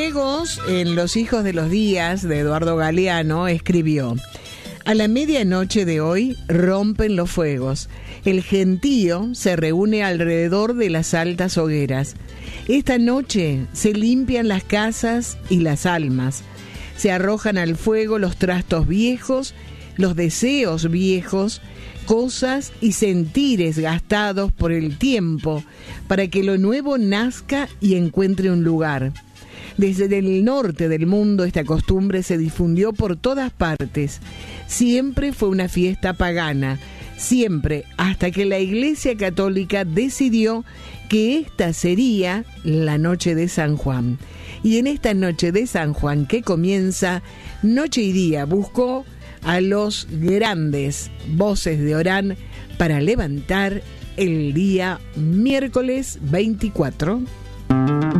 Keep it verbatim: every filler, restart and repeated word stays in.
Fuegos, en Los hijos de los días, de Eduardo Galeano, escribió: a la medianoche de hoy rompen los fuegos. El gentío se reúne alrededor de las altas hogueras. Esta noche se limpian las casas y las almas. Se arrojan al fuego los trastos viejos, los deseos viejos, cosas y sentires gastados por el tiempo, para que lo nuevo nazca y encuentre un lugar. Desde el norte del mundo esta costumbre se difundió por todas partes. Siempre fue una fiesta pagana, siempre, hasta que la Iglesia Católica decidió que esta sería la noche de San Juan. Y en esta noche de San Juan que comienza, Noche y Día buscó a los grandes voces de Orán para levantar el día miércoles veinticuatro.